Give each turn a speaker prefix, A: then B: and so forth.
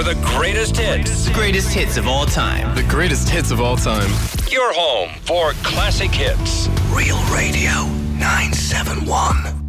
A: for the greatest hits.
B: The greatest hits of all time.
C: The greatest hits of all time.
A: Your home for classic hits.
D: Real Radio 971.